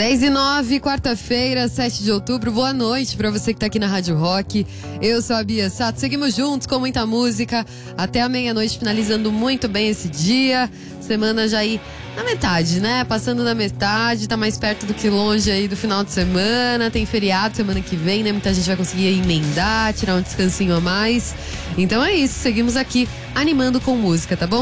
10h09, quarta-feira, 7 de outubro. Boa noite pra você que tá aqui na Rádio Rock. Eu sou a Bia Sato. Seguimos juntos com muita música até a meia-noite, finalizando muito bem esse dia. Semana já aí na metade, né? Passando na metade, tá mais perto do que longe aí do final de semana. Tem feriado semana que vem, né? Muita gente vai conseguir emendar, tirar um descansinho a mais. Então é isso, seguimos aqui animando com música, tá bom?